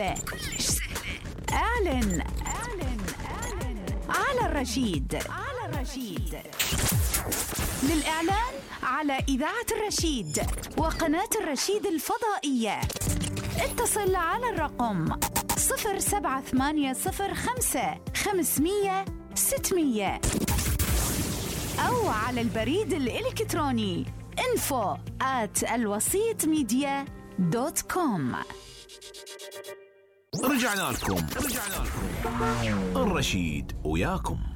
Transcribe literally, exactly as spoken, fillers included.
سهلة. اعلن اعلن اعلن على الرشيد على الرشيد. للإعلان على إذاعة الرشيد وقناة الرشيد الفضائية اتصل على الرقم صفر سبعة ثمانية صفر خمسة خمسمية ستمية أو على البريد الإلكتروني info at الوسيط ميديا دوت كوم. رجعنا لكم رجعنا لكم الرشيد وياكم.